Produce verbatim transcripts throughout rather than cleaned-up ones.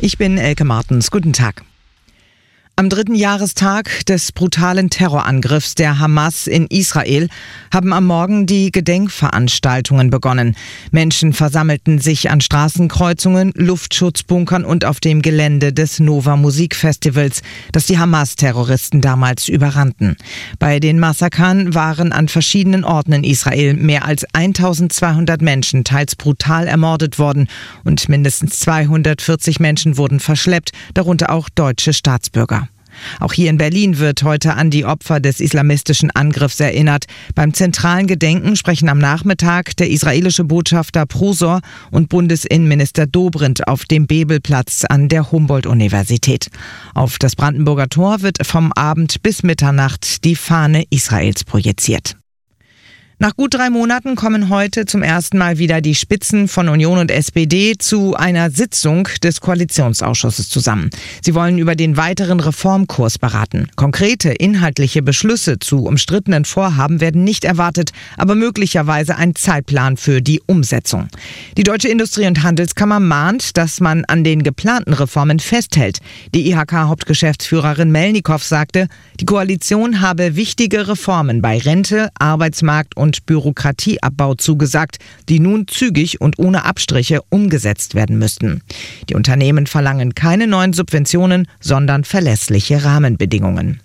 Ich bin Elke Martens. Guten Tag. Am dritten Jahrestag des brutalen Terrorangriffs der Hamas in Israel haben am Morgen die Gedenkveranstaltungen begonnen. Menschen versammelten sich an Straßenkreuzungen, Luftschutzbunkern und auf dem Gelände des Nova Musikfestivals, das die Hamas-Terroristen damals überrannten. Bei den Massakern waren an verschiedenen Orten in Israel mehr als eintausendzweihundert Menschen teils brutal ermordet worden und mindestens zweihundertvierzig Menschen wurden verschleppt, darunter auch deutsche Staatsbürger. Auch hier in Berlin wird heute an die Opfer des islamistischen Angriffs erinnert. Beim zentralen Gedenken sprechen am Nachmittag der israelische Botschafter Prosor und Bundesinnenminister Dobrindt auf dem Bebelplatz an der Humboldt-Universität. Auf das Brandenburger Tor wird vom Abend bis Mitternacht die Fahne Israels projiziert. Nach gut drei Monaten kommen heute zum ersten Mal wieder die Spitzen von Union und S P D zu einer Sitzung des Koalitionsausschusses zusammen. Sie wollen über den weiteren Reformkurs beraten. Konkrete inhaltliche Beschlüsse zu umstrittenen Vorhaben werden nicht erwartet, aber möglicherweise ein Zeitplan für die Umsetzung. Die Deutsche Industrie- und Handelskammer mahnt, dass man an den geplanten Reformen festhält. Die I H K-Hauptgeschäftsführerin Melnikow sagte, die Koalition habe wichtige Reformen bei Rente, Arbeitsmarkt und und Bürokratieabbau zugesagt, die nun zügig und ohne Abstriche umgesetzt werden müssten. Die Unternehmen verlangen keine neuen Subventionen, sondern verlässliche Rahmenbedingungen.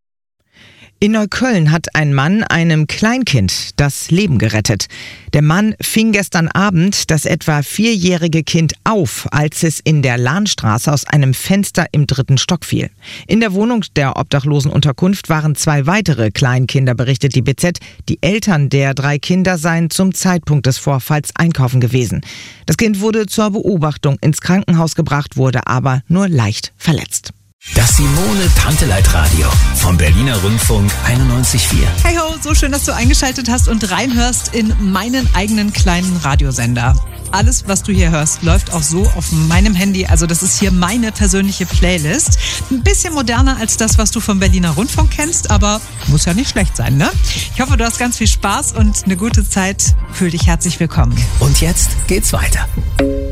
In Neukölln hat ein Mann einem Kleinkind das Leben gerettet. Der Mann fing gestern Abend das etwa vierjährige Kind auf, als es in der Lahnstraße aus einem Fenster im dritten Stock fiel. In der Wohnung der Obdachlosenunterkunft waren zwei weitere Kleinkinder, berichtet die B Z. Die Eltern der drei Kinder seien zum Zeitpunkt des Vorfalls einkaufen gewesen. Das Kind wurde zur Beobachtung ins Krankenhaus gebracht, wurde aber nur leicht verletzt. Das Simone-Tanteleit-Radio vom Berliner Rundfunk einundneunzig Komma vier. Hey ho, so schön, dass du eingeschaltet hast und reinhörst in meinen eigenen kleinen Radiosender. Alles, was du hier hörst, läuft auch so auf meinem Handy. Also das ist hier meine persönliche Playlist. Ein bisschen moderner als das, was du vom Berliner Rundfunk kennst, aber muss ja nicht schlecht sein, ne? Ich hoffe, du hast ganz viel Spaß und eine gute Zeit. Fühl dich herzlich willkommen. Und jetzt geht's weiter.